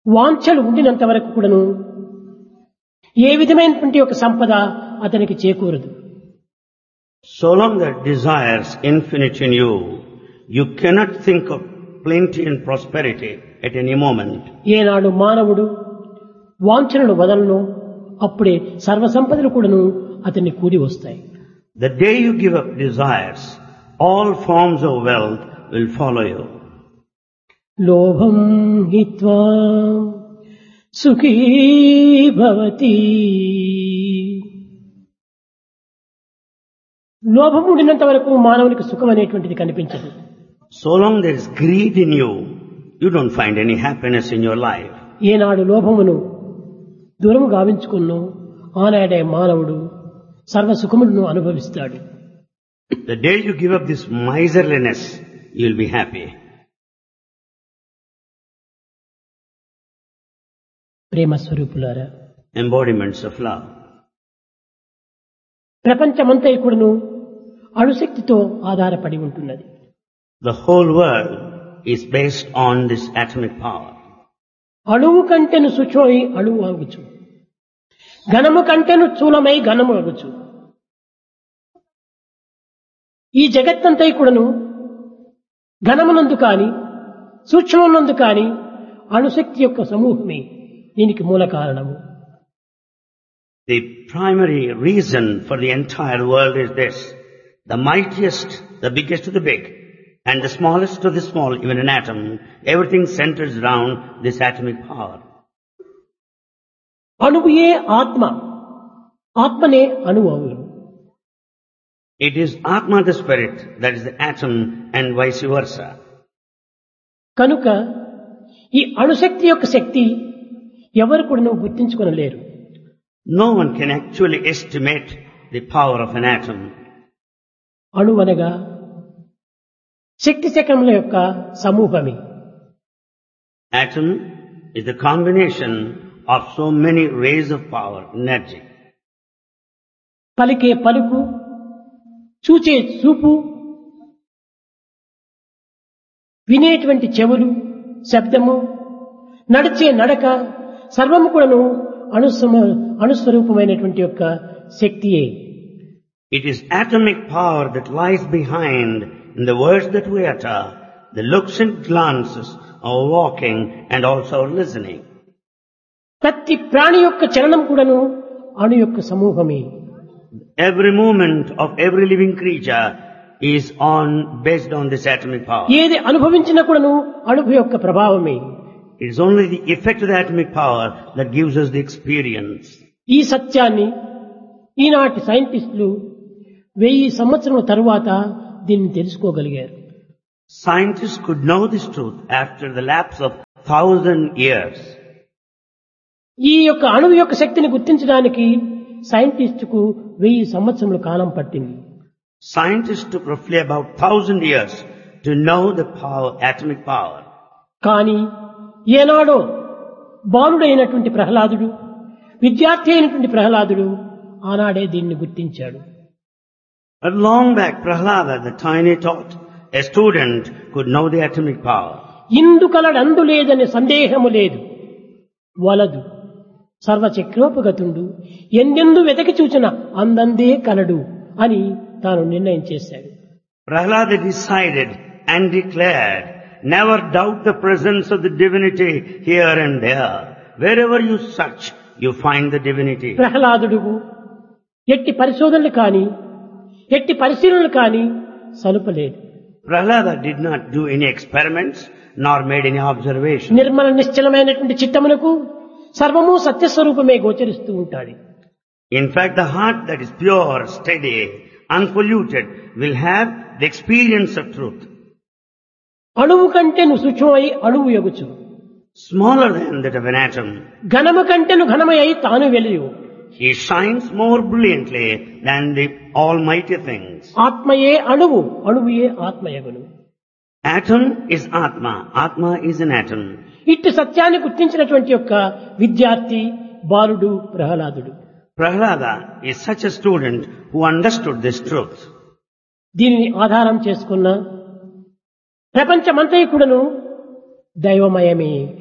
వాంఛలు ఉండినంత వరకు కూడాను ఏ విధమైనటువంటి ఒక సంపద అతనికి చేకూరదు. So long that desires infinite in you, you cannot think of plenty and prosperity at any moment. ఏనాడు మానవుడు వాంఛలను వదలను అప్పుడే సర్వసంపదలు కూడాను అతన్ని కూడి వస్తాయి. The day you give up desires, all forms of wealth will follow you. లోభం హిత్వా సుఖీ భవతి. లోభం ఉండినంత వరకు మానవునికి సుఖం అనేటువంటిది కనిపించదు. So long there is greed in you, you don't find any happiness in your life. ఏనాడు లోభమును దూరము గావించుకున్నో ఆనాడే మానవుడు సర్వ సుఖములను అనుభవిస్తాడు. The day you give up this miserliness, you will be happy. ప్రేమ స్వరూపులారా, Embodiments of love. ప్రపంచమంతా కూడాను అణుశక్తితో ఆధారపడి ఉంటున్నది. The whole world is based on this atomic power. అణువు కంటెను సూక్ష్మమై అణువు అగుచు, ఘనము కంటెను స్థూలమై ఘనము అగుచు. ఈ జగత్తంతా కూడాను ఘనమునందు కాని సూక్ష్మమునందు కాని అణుశక్తి యొక్క సమూహమే దీనికి మూల కారణము. The primary reason for the entire world is this: the mightiest, the biggest of the big, and the smallest of the small, even an atom, everything centers around this atomic power. అణువుయే ఆత్మ, ఆత్మనే అణువు. It is Atma the spirit that is the atom and vice versa. కనుక ఈ అణుశక్తి యొక్క శక్తి ఎవరు కూడా గుర్తించుకొనలేరు. No one can actually estimate the power of an atom. అణువనగా శక్తి శకముల యొక్క సమూహమే. Atom is the combination of so many rays of power, energy. పలికే పలుకు, చూచే చూపు, వినేటువంటి చెవులు, శబ్దము, నడిచే నడక సర్వము కూడాను అణుస్వరూపమైనటువంటి యొక్క శక్తియే. It is atomic power that lies behind in the words that we utter, the looks and glances, our walking and also our listening. ప్రతి ప్రాణి యొక్క చలనం కూడాను అణు యొక్క సమూహమే. Every movement of every living creature is based on this atomic power. ఏది అనుభవించినా కూడాను అణువు యొక్క ప్రభావమే. It is only the effect of the atomic power that gives us the experience. ఈ సత్యాన్ని ఈనాటి సైంటిస్టులు 1000 సంవత్సరాల తరువాత దీన్ని తెలుసుకోగలిగారు. Scientists could know this truth after the lapse of 1000 years. ఈ యొక్క అణువు యొక్క శక్తిని గుర్తించడానికి సైంటిస్టుకు 1000 సంవత్సరముల కాలం పట్టింది. Scientists took roughly about 1000 years to know the power, atomic power. కానీ ఏనాడో బాలుడైనటువంటి ప్రహ్లాదుడు, విద్యార్థి అయినటువంటి ప్రహ్లాదుడు ఆనాడే దీన్ని గుర్తించాడు. But long back, Prahlada, the tiny tot, a student, could know the atomic power. ఇందు కలడందు లేదని సందేహము లేదు, వలదు సర్వచక్రోపగతుండు, ఎందెందు వెతకి చూచిన అందందే కలడు అని తాను నిర్ణయం చేశాడు. Prahlada decided and declared, never doubt the presence of the divinity here and there. Wherever you search, you find the divinity. ప్రహ్లాదుడు ఎట్టి పరిశోధనలు కానీ ఎట్టి పరిశీలనలు కానీ సలుపలేదు. Prahlada did not do any experiments nor made any observations. Nirmala నిశ్చలమైనటువంటి చిత్తమునకు సర్వము సత్యస్వరూపమే గోచరిస్తూ ఉంటాడు. In fact, the heart that is pure, steady, unpolluted will have the experience of truth. అణువు కంటెను సూక్ష్మమై అణువు యగుచు, Smaller than that of an atom. ఘనము కంటెను ఘనమై తాను వెలియు. He shines more brilliantly than the almighty things. ఆత్మయే అణువు, అణువుయే ఆత్మయగును. Atom is Atma. Atma is an atom. ఇట్టి సత్యాన్ని గుర్తించినటువంటి యొక్క విద్యార్థి బాలుడు ప్రహ్లాదుడు. Prahlada is such a student who understood this truth. దీనిని ఆధారం చేసుకున్న ప్రపంచమంతా కూడాను దైవమయమే,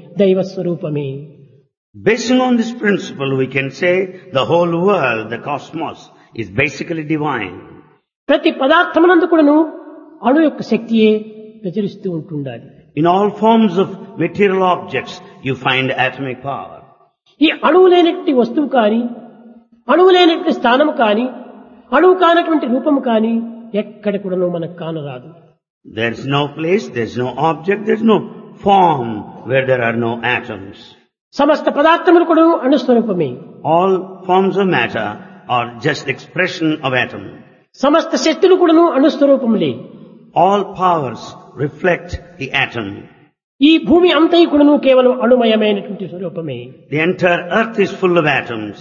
దైవ స్వరూపమే. Basing on this principle, we can say the whole world, the cosmos, is basically divine. ప్రతి పదార్థమునందు కూడాను అణు యొక్క శక్తియే ప్రచురిస్తూ ఉంటుండాలి. In all forms of material objects, you find atomic power. ఈ అణువు లేనటువంటి వస్తువు కానీ, అణువు లేనటువంటి స్థానము కానీ, అణువు కానటువంటి రూపము కానీ ఎక్కడ కూడాను మనకు కానరాదు. There's no place, there's no object, there's no form where there are no atoms. సమస్త పదార్థములు కూడా అణుస్వరూపమే. All forms of matter are just expression of atom. సమస్త శక్తులు కూడాను అణుస్వరూపములే. All powers reflect the atom. ఈ భూమి అంతయు కూడాను కేవలం అణుమయమైనటువంటి స్వరూపమే. The entire earth is full of atoms.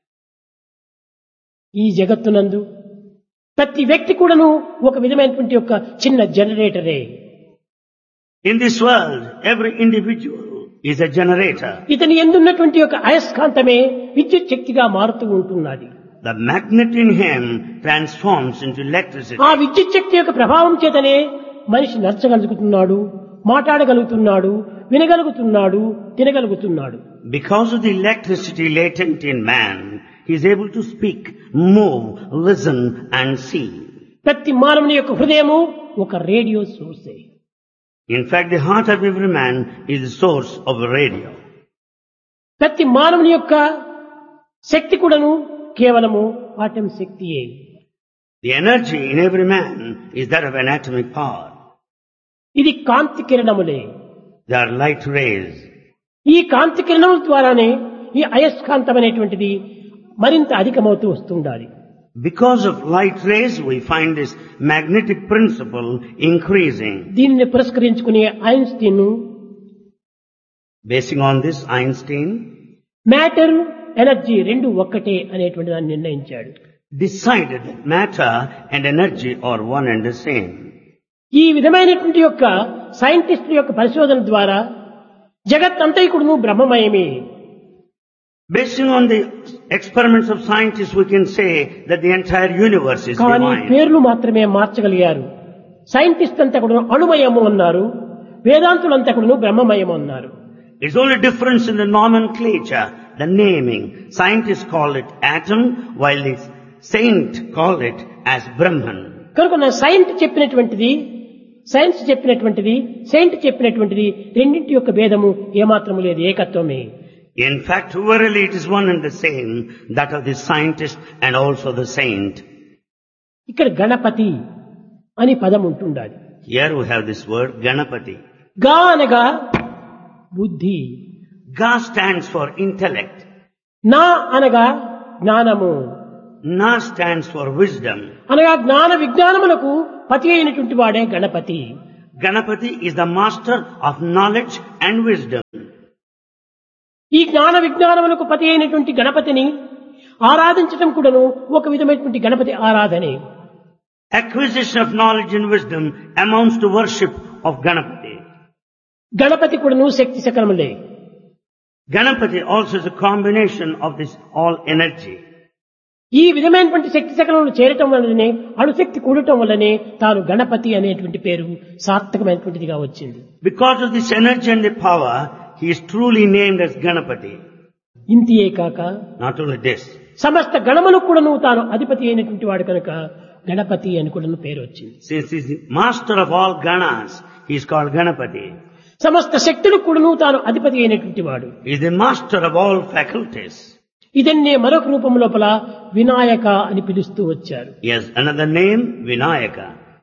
ఈ జగత్తునందు ప్రతి వ్యక్తి కూడాను ఒక విధమైనటువంటి ఒక చిన్న జనరేటరే. In this world, every individual is a generator. ఇతని ఎందున్నటువంటి ఒక అయస్కాంతమే విద్యుత్ శక్తిగా మారుతూ ఉంటున్నది. The magnet in him transforms into electricity. ఆ విద్యుత్ శక్తి యొక్క ప్రభావం చేతనే మనిషి నడచగలుగుతున్నాడు, మాట్లాడగలుగుతున్నాడు, వినగలుగుతున్నాడు, తినగలుగుతున్నాడు. Because of the electricity latent in man, he is able to speak, move, listen and see. ప్రతి మానవుని యొక్క హృదయము ఒక radio సోర్సే. In fact, the heart of every man is the source of a radio. ప్రతి మానవుని యొక్క శక్తి కూడాను కేవలము atom శక్తియే. The energy in every man is that of an atomic power. ఇది కాంతి కిరణములే. They are light rays. ఈ కాంతి కిరణముల ద్వారానే ఈ అయస్కాంతం అనేటువంటిది మరింత అధికమవుతూ వస్తుండాలి. Because of light rays, we find this magnetic principle increasing. దీనిని పురస్కరించుకునే Einstein Basing on this, Einstein matter energy రెండు ఒక్కటే అనేటువంటి దాన్ని నిర్ణయించాడు. decided that matter and energy are one and the same. ఈ విధమైనటువంటి యొక్క సైంటిస్టుల యొక్క పరిశోధన ద్వారా జగత్తంతైకుడును బ్రహ్మమయమే. Basing on the experiments of scientists, we can say that the entire universe is కానీ divine. పేర్లు మాత్రమే మార్చగలిగారు. సైంటిస్ట్ అంతా కూడా అణుమయము అన్నారు, వేదాంతులంతా కూడా బ్రహ్మమయము అన్నారు. It's only difference in the nomenclature, the naming. Scientists call it atom, while the saint call it as Brahman. కనుక science చెప్పినటువంటిది సెయింట్ చెప్పినటువంటిది రెండింటి యొక్క భేదము ఏమాత్రము లేదు, ఏకత్వమే. In fact, verily it is one and the same, that of the scientist and also the saint. ఇక్కడ గణపతి అని పదం ఉంటుండాలి. Here we have this word, Ganapati. గా అనగా బుద్ధి, Ga stands for intellect. నా అనగా జ్ఞానము, Na stands for wisdom. అనగా జ్ఞాన విజ్ఞానములకు పతి అయినటువంటి వాడే Ganapati. Ganapati is the master of knowledge and wisdom. ఈ జ్ఞాన విజ్ఞానములకు పతి అయినటువంటి గణపతిని ఆరాధించటం కూడాను ఒక విధమైనటువంటి Ganapati ఆరాధనే. Acquisition of knowledge and wisdom amounts to worship of Ganapati. Ganapati కూడాను శక్తి శకలములే. Ganapati also is a combination of this all energy. ఈ విధమైనటువంటి శక్తి శకలములు చేరటం వల్లనే, అణుశక్తి కూడటం వల్లనే తాను గణపతి అనేటువంటి పేరు సార్థకమైనటువంటిదిగా వచ్చింది. Because of this energy and the power, he is truly named as Ganapati. ఇంతియే కాక Not only this, సమస్త గణములకు కూడాను తాను అధిపతి అయినటువంటి వాడు కనుక గణపతి అని కూడా పేరు వచ్చింది. since he is the master of all Ganas, he is called Ganapati. సమస్త శక్తులకు కూడాను తాను అధిపతి అయినటువంటి వాడు. He is the master of all faculties. ఇదన్నే మరొక రూపం లోపల వినాయక అని పిలుస్తూ వచ్చారు. He has another name, Vinayaka.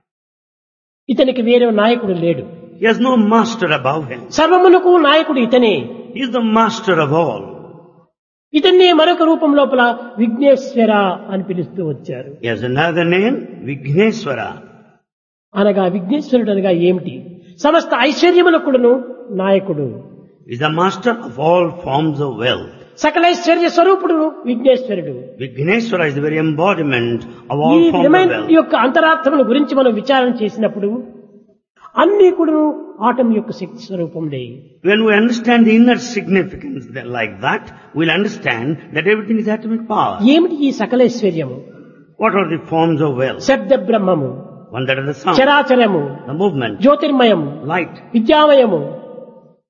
ఇతనికి వేరే నాయకుడు లేడు. He has no master above him. సర్వమునకు నాయకుడు ఇతనే. He is the master of all. ఇతన్నే మరొక రూపం లోపల విఘ్నేశ్వర అని పిలుస్తూ వచ్చారు. He has another name, Vigneswara. అనగా విఘ్నేశ్వరుడు అనగా ఏమిటి? సమస్త ఐశ్వర్యములకు కూడాను నాయకుడు. He is the master of all forms of wealth. సకలైశ్వర్య స్వరూపుడు విఘ్నేశ్వరుడు. Vigneswara is the very embodiment of ఈ all forms of విధమైన wealth. యొక్క అంతరార్థముల గురించి మనం విచారణ చేసినప్పుడు అన్ని కూడాను ఆటం యొక్క శక్తి స్వరూపంలే. When we understand the inner significance like that, we'll understand that everything is atomic power. ఏమిటి ఈ సకలైశ్వర్యము? What are the forms of wealth? శబ్ద బ్రహ్మము, One that is the sound, చరాచరము, the movement, జ్యోతిర్మయము, light, విద్యామయము,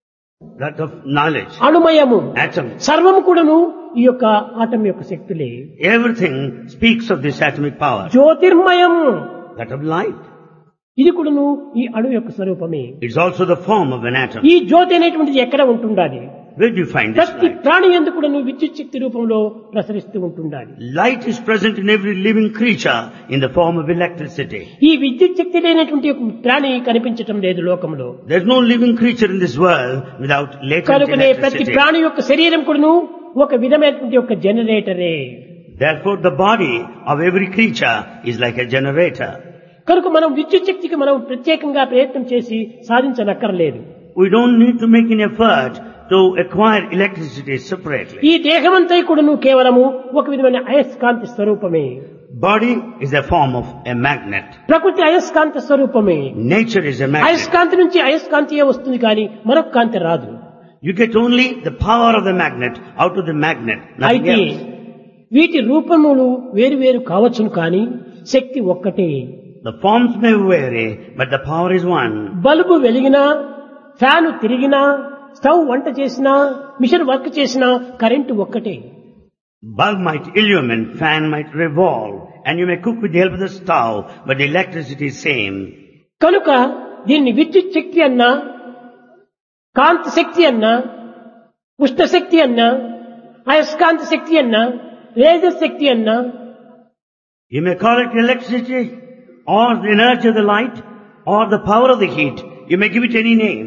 that of knowledge, అణుమయము, atom. సర్వము కూడాను ఈ యొక్క atom యొక్క శక్తులే. Everything speaks of this atomic power, జ్యోతిర్మయము, that of light. ఇది కూడాను ఈ అణు యొక్క స్వరూపమే. It's also the form of an atom. ఈ జ్యోతి అనేటువంటిది ఎక్కడ ఉంటుండాలి? Where do you find this ప్రతి light? ప్రాణి యందు కూడాను విద్యుత్ శక్తి రూపంలో ప్రసరిస్తూ ఉంటుండాలి. Light is present in every living creature in the form of electricity. ఈ విద్యుత్ శక్తి లేనటువంటి ఒక ప్రాణి కనిపించటం లేదు లోకంలో. There's no living creature in this world without latent కనుకనే ప్రతి electricity. ప్రాణి యొక్క శరీరం కూడాను ఒక విధమైనటువంటి ఒక జనరేటరే. Therefore, the body of every creature is like a generator. కనుక మనం విద్యుత్ శక్తికి మనం ప్రత్యేకంగా ప్రయత్నం చేసి సాధించనక్కర్లేదు. We don't need to make an effort to acquire electricity separately. ఈ దేహమంతా కూడాను కేవలము ఒక విధమైన అయస్కాంతి స్వరూపమే. Body is a form of a magnet. ప్రకృతి అయస్కాంత స్వరూపమే. Nature is a magnet. అయస్కాంతి నుంచి అయస్కాంతియే వస్తుంది కానీ మరొక కాంతి రాదు. You get only the power of the magnet out of the magnet, nothing అయితే else. వీటి రూపములు వేరు వేరు కావచ్చును కానీ శక్తి ఒక్కటే. The forms may vary, but the power is one. Bulb వెలిగినా, fan తిరిగినా, స్టవ్ వంట చేసినా, మిషన్ వర్క్ చేసినా కరెంటు ఒక్కటే. Bulb might illumine, fan might revolve, and you may cook with the help of the stove, but the electricity is same. కనుక దీన్ని విద్యుత్ శక్తి అన్నా, కాంతి శక్తి అన్నా, ఉష్ణ శక్తి అన్నా, అయస్కాంత శక్తి అన్నా, లేజర్ శక్తి అన్నా, You may call it electricity, or the energy of the light, or the power of the heat. You may give it any name.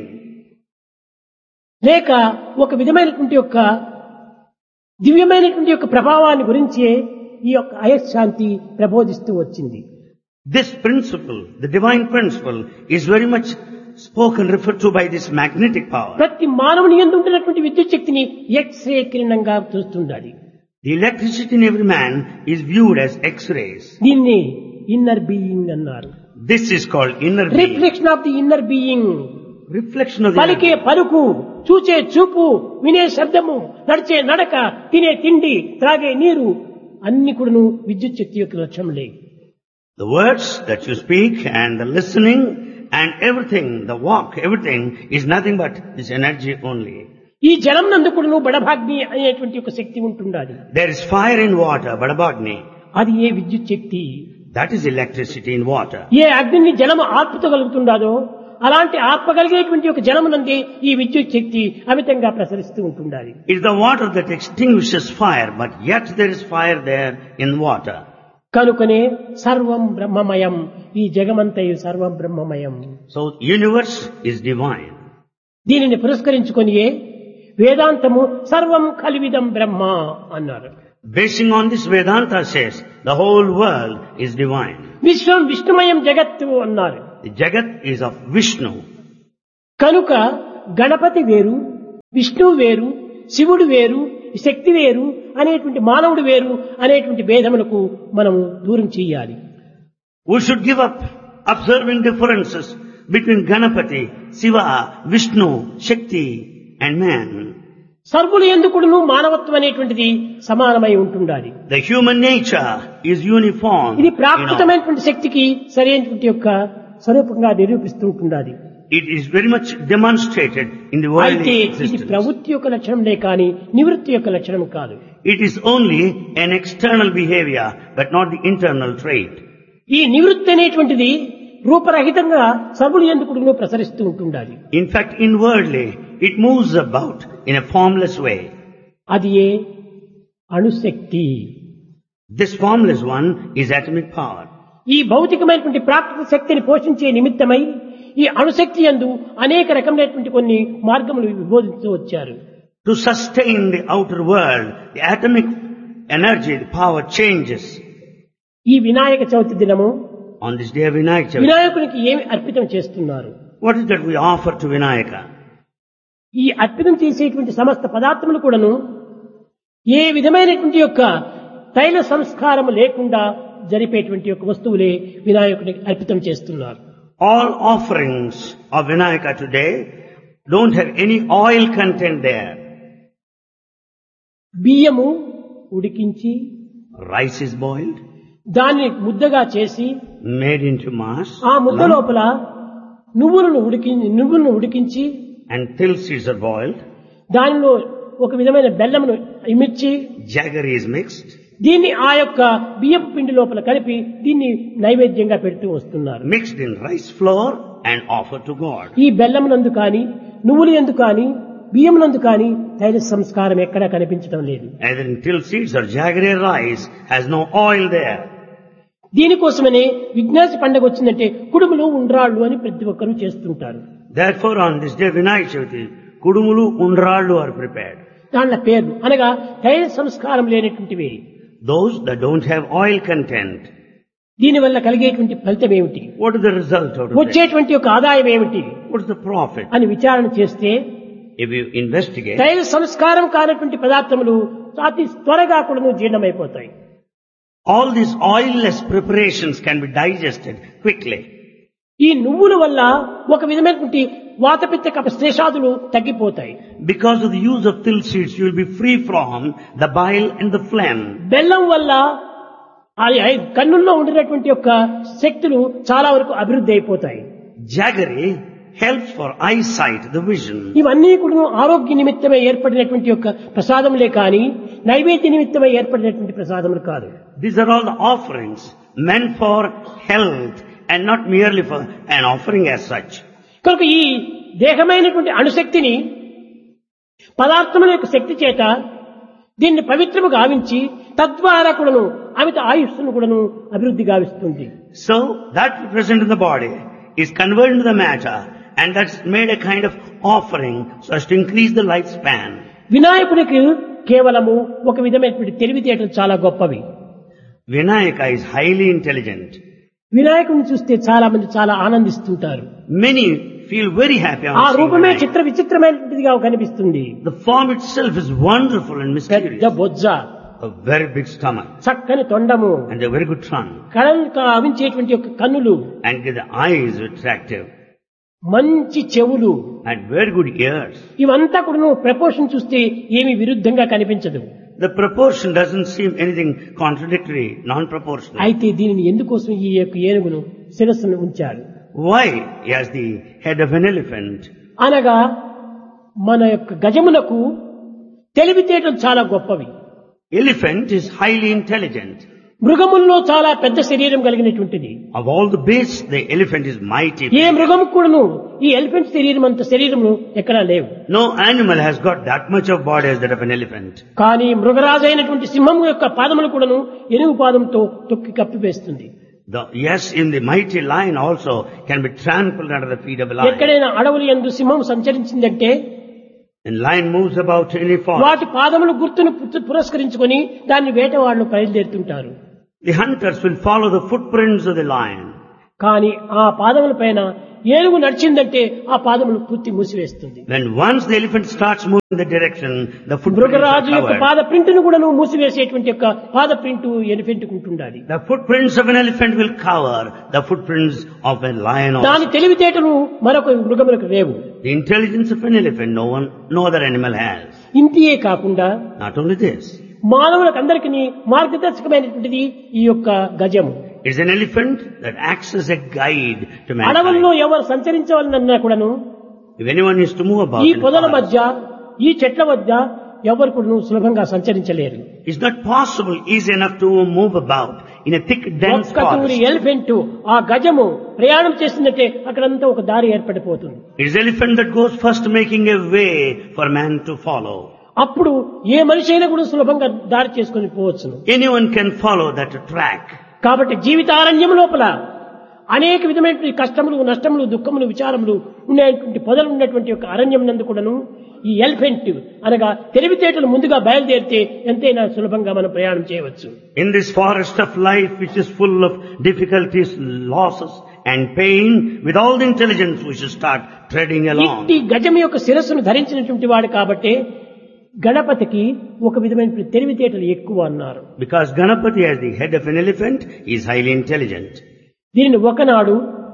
లేక ఒక విధమైనటువంటి యొక్క దివ్యమైనటువంటి యొక్క ప్రభావాన్ని గురించే ఈ యొక్క అయస్కాంతి ప్రబోధిస్తూ వచ్చింది. This principle, the divine principle, is very much spoken, referred to by this magnetic power. ప్రతి మానవుని యందు ఉంటున్నటువంటి విద్యుత్ శక్తిని x ray కిరణంగా చూస్తుండాలి. The electricity in every man is viewed as X-rays. దీన్ని ఇన్నర్ బీయింగ్ అన్నారు. This is called inner being. Reflection of the inner being. Reflection of the పలికే inner being. పలుకు, చూచే చూపు, వినే శబ్దము, నడిచే నడక, తినే తిండి, త్రాగే నీరు అన్ని కూడాను విద్యుత్ శక్తి యొక్క లక్ష్యములే. The words that you speak and the listening and everything, the walk, everything is nothing but this energy only. ఈ జలం నందు కూడాను బడభాగ్ని అనేటువంటి ఒక శక్తి ఉంటుండాలి. There is fire in water, Badabagni. అది ఏ విద్యుత్ శక్తి. That is electricity in water. ఏ అగ్నిని జలము ఆర్పుతగలుగుతుండాదో అలాంటి ఆర్పగలిగేటువంటి ఒక జలమునందే ఈ విద్యుత్ శక్తి అమితంగా ప్రసరిస్తూ ఉంటుండాలి. It is the water that extinguishes fire, but yet there is fire there in water. కనుకనే సర్వం బ్రహ్మమయం, ఈ జగమంతయు సర్వం బ్రహ్మమయం. So universe is divine. దీనిని పురస్కరించుకొనియే వేదాంతము సర్వం ఖల్విదం బ్రహ్మ అన్నారు. Basing on this, Vedanta says the whole world is divine. విశ్వం విష్ణుమయం జగత్తు అన్నారు. The Jagat is of Vishnu. కనుక గణపతి వేరు, విష్ణువు వేరు, శివుడు వేరు, శక్తి వేరు అనేటువంటి మానవుడు వేరు అనేటువంటి భేదములకు మనము దూరం చేయాలి. We should give up observing differences between Ganapati, Shiva, Vishnu, Shakti and man. సర్వులు ఎందుకును మానవత్వం అనేటువంటిది సమానమై ఉంటుండాలి. The human nature is uniform. ఇది ప్రాకృతమైనటువంటి శక్తికి సరైనటువంటి యొక్క స్వరూపంగా నిరూపిస్తూ ఉంటుండాలి. It is very much demonstrated in the worldly అయితే ఇది existence. ప్రవృత్తి యొక్క లక్షణంలే కానీ నివృత్తి యొక్క లక్షణం కాదు. It is only an external behavior, but not the internal trait. ఈ నివృత్తి అనేటువంటిది రూపరహితంగా సర్వులు ఎందుకును ప్రసరిస్తూ ఉంటుండాలి. In fact, inwardly, it moves about in a formless way. అది ఏ అణుశక్తి. This formless one is atomic power. ఈ భౌతికమైనటువంటి ప్రాకృతిక శక్తిని పోషించే నిమిత్తమై ఈ అణుశక్తి యందు అనేక రకమైనటువంటి కొన్ని మార్గములు విభోదిస్తూ వచ్చారు. To sustain the outer world, the atomic energy, the power changes. ఈ వినాయక చవితి దినము On this day of Vinayaka Chavithi, వినాయకునికి ఏమి అర్పితం చేస్తున్నారు? what is that we offer to Vinayaka? ఈ అర్పితం చేసేటువంటి సమస్త పదార్థములు కూడాను ఏ విధమైనటువంటి యొక్క తైల సంస్కారము లేకుండా జరిపేటువంటి యొక్క వస్తువులే వినాయకునికి అర్పితం చేస్తున్నారు. All offerings of Vinayaka today don't have any oil content there. బియ్యము ఉడికించి Rice is boiled, దాన్ని ముద్దగా చేసి made into mass. ఆ ముద్ద లోపల నువ్వులను ఉడికించి and till seeds are boiled. దానిలో ఒక విధమైన బెల్లమును ఇమిర్చి Jaggery is mixed. దీన్ని ఆ యొక్క బియ్యపు పిండి లోపల కలిపి దీన్ని నైవేద్యంగా పెడుతూ వస్తున్నారు. Mixed in rice flour and offered to God. ఈ బెల్లమునందు కానీ నువ్వులు యందు కానీ బియ్యమునందు కానీ తైల సంస్కారం ఎక్కడా కనిపించడం లేదు. Either in till seeds or jaggery rice has no oil there. దీనికోసమనే Vighnesha పండుగ వచ్చిందంటే కుడుములు ఉండ్రాళ్ళు అని ప్రతి ఒక్కరూ చేస్తుంటారు. Therefore on this day Vinayaka Chavati, kudumulu undrallu are prepared. దాని పేర్లు అనగా తైల సంస్కారం లేనటువంటివి. Those that don't have oil content. దీనివల్ల కలిగేటువంటి ఫలితం ఏమిటి, What is the result out of that? వచ్చేటువంటి ఒక ఆదాయం ఏమిటి What is the profit? అని విచారణ చేస్తే If you investigate, తైల సంస్కారం కానటువంటి పదార్థములు అతి త్వరగా కూడా జీర్ణమైపోతాయి. all these oilless preparations can be digested quickly. ఈ నువ్వుల వల్ల ఒక విధమైనటువంటి వాతపిత్త కపశేషాదులు తగ్గిపోతాయి. Because of the use of till seeds, you will be free from the bile and the phlegm. బెల్లం వల్ల కన్నుల్లో ఉండినటువంటి యొక్క శక్తులు చాలా వరకు అభివృద్ధి అయిపోతాయి. Jaggery helps for eyesight, the vision. ఇవన్నీ కూడా ఆరోగ్య నిమిత్తమై ఏర్పడినటువంటి యొక్క ప్రసాదములే కానీ నైవేద్య నిమిత్తమై ఏర్పడినటువంటి ప్రసాదములు కాదు. These are all the offerings meant for health and not merely for an offering as such. కనుక ఈ దేహమైనటువంటి అణుశక్తిని పదార్థముల యొక్క శక్తి చేత దీన్ని పవిత్రము గావించి తద్వారా కూడాను అమిత ఆయుష్ను కూడాను అభివృద్ధి గావిస్తుంది. So that present in the body is converted into the matter, and that's made a kind of offering so as to increase the lifespan. వినాయకుడికి కేవలము ఒక విధమైనటువంటి తెలివితేటలు చాలా గొప్పవి. Vinayaka is highly intelligent. వినాయకుడిని చూస్తే చాలా మంది చాలా ఆనందిస్తుంటారు. Many feel very happy on ఆ seeing రూపమే Vinayaka. చిత్ర విచిత్రమైనటువంటిదిగా కనిపిస్తుంది. The form itself is wonderful and పెద్ద mysterious. Bojja, A very big stomach చక్కని తొండము, and a very good trunk, కళలు కావించేటువంటి యొక్క కన్నులు, and the eyes attractive మంచి చెవులు, and very good ears. ఇవంతా కూడా ప్రపోర్షన్ చూస్తే ఏమి విరుద్ధంగా కనిపించదు. The proportion doesn't seem anything contradictory, non-proportional. అయితే దీనిని ఎందుకోసం ఈ యొక్క ఏనుగును శిరస్సును ఉంచారు Why he has the head of an elephant? అనగా మన యొక్క గజమునకు తెలివితేటలు చాలా గొప్పవి. Elephant is highly intelligent. మృగముల్లో చాలా పెద్ద శరీరం కలిగినటువంటిది. Of all the beasts, the elephant is mighty. ఏ మృగము కూడాను ఈ ఎలిఫెంట్ శరీరం అంత శరీరము ఎక్కడా లేవు. No animal has got that much of body as that of an elephant. కానీ మృగరాజు అయినటువంటి సింహం యొక్క పాదములు కూడాను ఏనుగు పాదంతో తొక్కి కప్పివేస్తుంది. Yes, in the mighty lion also can be trampled under the feet of a lion. ఎక్కడైనా అడవులు యందు సింహం సంచరించిందంటే And lion moves about in a forest. వాటి పాదములు గుర్తును పురస్కరించుకొని దాన్ని వేటవాళ్ళు బయలుదేరుతుంటారు. The hunters will follow the footprints of the lion. కానీ ఆ పాదముల పైన ఏనుగు నడిచిందంటే ఆ పాదములు పూర్తి మూసివేస్తుంది. When once the elephant starts moving in the direction, the footprints are మృగరాజు యొక్క covered. పాద ప్రింట్ను కూడా మూసివేసేటువంటి యొక్క పాద ప్రింట్ ఎలిఫెంట్ ఉంటుండాలి. The footprints of an elephant will cover the footprints of a lion దాని also. తెలివితేటలు మరొక మృగములకు లేవు. The intelligence of an elephant no other animal has. ఇంతియే కాకుండా Not only this, మానవులకు అందరికీ మార్గదర్శకమైనటువంటిది ఈ యొక్క గజము. it's an elephant that acts as a guide to అడవుల్లో mankind. ఎవరు సంచరించవాలన్నా కూడాను If anyone is to move about ఈ in పొదల forest, మధ్య ఈ చెట్ల మధ్య ఎవరు కూడా సులభంగా సంచరించలేరు. it's not possible, easy enough to move about in a thick, dense ఒక్కతూరి forest. ఎలిఫెంట్ ఆ గజము ప్రయాణం చేస్తుందంటే అక్కడంతా ఒక దారి ఏర్పడిపోతుంది. It's the elephant that goes first making a way for man to follow. అప్పుడు ఏ మనిషి అయినా కూడా సులభంగా దారి చేసుకుని పోవచ్చును. Anyone can follow that track. కాబట్టి జీవితారణ్యం లోపల అనేక విధమైనటువంటి కష్టములు, నష్టములు, దుఃఖములు, విచారములు ఉన్నటువంటి పొదలు ఉన్నటువంటి యొక్క అరణ్యం నందు కూడాను ఈ ఎలిఫెంట్ అనగా తెలివితేటలు ముందుగా బయలుదేరితే ఎంతైనా సులభంగా మనం ప్రయాణం చేయవచ్చు. In this forest of life which is full of difficulties, losses and pain, with all the intelligence we should start treading along. ఇట్టి గజం యొక్క శిరస్సును ధరించినటువంటి వాడు కాబట్టి గణపతికి ఒక విధమైన తెలివితేటలు ఎక్కువ అన్నారు. Because Ganapati as the head of an elephant is highly intelligent. దీనిని ఒకనాడు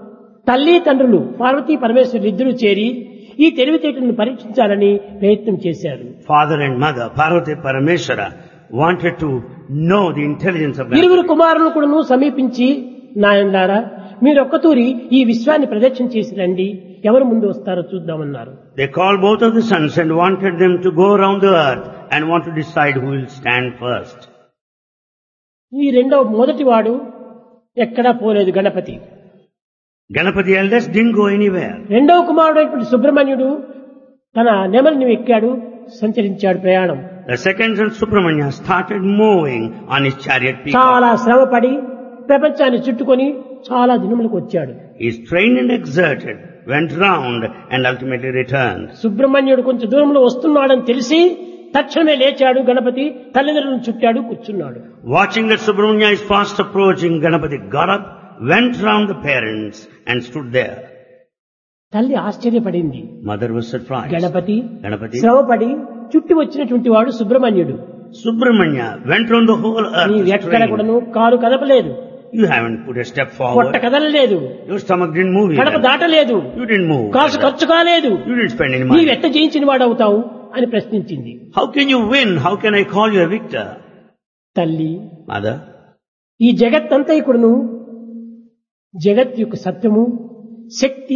తల్లి తండ్రులు పార్వతీ పరమేశ్వరులు ఇద్దరూ చేరి ఈ తెలివితేటలను పరీక్షించాలని ప్రయత్నం చేశారు. Father and mother, Parvati Parameshwara, wanted to know the intelligence of ఇరువురు Ganapati. కుమారులను కూడా సమీపించి నాయనలారా మీరు ఒక్కతూరి ఈ విశ్వాన్ని ప్రదక్షిణ చేసి రండి, ఎవరు ముందు వస్తారో చూద్దామన్నారు. They called both of the sons and wanted them to go around the earth and want to decide who will stand first. ఈ మొదటివాడు ఎక్కడా పోలేదు Ganapati. Ganapati eldest didn't go anywhere. రెండవ కుమారుడైనటువంటి సుబ్రహ్మణ్యుడు తన నెమలిని ఎక్కాడు, సంచరించాడు ప్రయాణం. The second son Subramanya started moving on his chariot peacock. చాలా శ్రమపడి ప్రపంచాన్ని చుట్టుకొని చాలా దినములకు వచ్చాడు. He strained and exerted, went round and ultimately returned. సుబ్రహ్మణ్యుడు కొంచెం దూరంలో వస్తున్నాడని తెలిసి తక్షణమే లేచాడు. గణపతి తల్లిదండ్రులను చుట్టాడు, కూర్చున్నాడు. Watching that Subramanya is fast approaching, Ganapati got up, went round the parents and stood there. తల్లి ఆశ్చర్యపడింది. Mother was surprised. Ganapati Ganapati, శ్రమపడి చుట్టి వచ్చినటువంటి వాడు సుబ్రహ్మణ్యుడు. Subramanya went round the whole earth. ఎక్కడ strained. కూడాను car కదపలేదు, You haven't put a step పొట్ట forward. కదలలేదు, Your stomach didn't move Kadapa either. దాటలేదు, You didn't move. కాసు ఖర్చు కాలేదు. You didn't spend any నీవు money. ఎట్ట జయించిన వాడవుతావు అని ప్రశ్నించింది. How can you win? How can I call you a victor? తల్లి, Mother, ఈ జగత్తంతా ఇక్కడను జగత్ యొక్క సత్యము, శక్తి,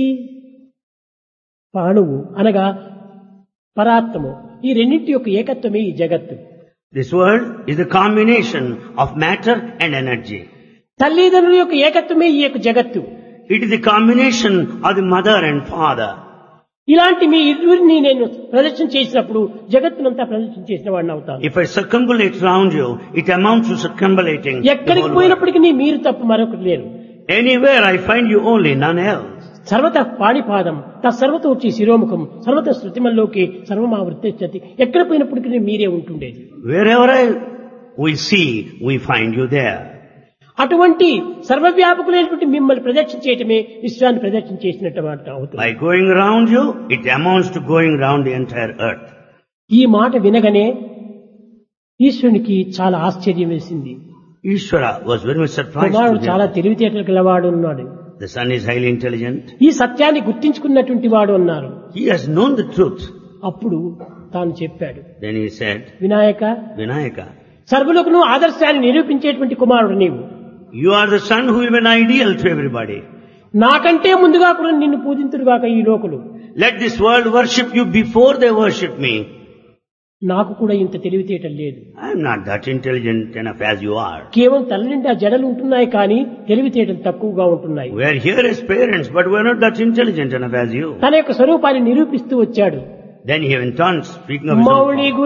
పాణువు అనగా పరాత్మము, ఈ రెండింటి యొక్క ఏకత్వమే ఈ జగత్తు. this world is a combination of matter and energy. తల్లిదండ్రుల యొక్క ఏకత్వమే ఈ యొక్క జగత్తు. It is the combination of the mother and father. ఇలాంటి మీ ఇరువురిని నేను ప్రదర్శన చేసినప్పుడు జగత్తునంతా ప్రదర్శన చేసిన వాడిని అవుతాను. If I circumambulate round you, it amounts to circumambulating the ఎక్కడికి whole world. పోయినప్పటికీ మీరు తప్ప మరొకటి లేరు. Anywhere I find you only, none else. సర్వత పాణిపాదం తత్సర్వత వచ్చి శిరోముఖం సర్వత శృతిమల్లోకి సర్వమావృత్తి. ఎక్కడ పోయినప్పటికీ మీరే ఉంటుండేది. Wherever we see, we find you there. అటువంటి సర్వవ్యాపకులైనటువంటి మిమ్మల్ని ప్రదక్షిణ చేయటమే విశ్వాన్ని ప్రదక్షిణ చేసినట్టు అవుతుంది. By going round you, it amounts to going round the entire earth. ఈ మాట వినగానే ఈశ్వరునికి చాలా ఆశ్చర్యం వేసింది. Ishvara was very much surprised కుమారుడు to చాలా hear. తెలివితేటలు గలవాడు ఉన్నాడు. The son is highly intelligent. ఈ సత్యాన్ని గుర్తించుకున్నటువంటి వాడు అన్నారు. He has known the truth. అప్పుడు తాను చెప్పాడు, Then he said, Vinayaka, Vinayaka, సర్వులకు ఆదర్శాన్ని నిరూపించేటువంటి కుమారుడు నీవు. you are the son who will be an ideal to everybody. నాకంటే ముందుగా కూడా నిన్ను పూజింతురుగాక ఈ లోకులు. Let this world worship you before they worship me. నాకు కూడా ఇంత తెలివితేటలు లేదు. I am not that intelligent enough as you are. కేవలం తల్లి నిండా జడలు ఉంటున్నాయి కానీ తెలివితేటలు తక్కువగా ఉంటున్నాయి. We are here as parents, but we are not that intelligent enough as you. తన యొక్క స్వరూపాన్ని నిరూపిస్తూ వచ్చాడు. Then he went on speaking of his own Mouli form.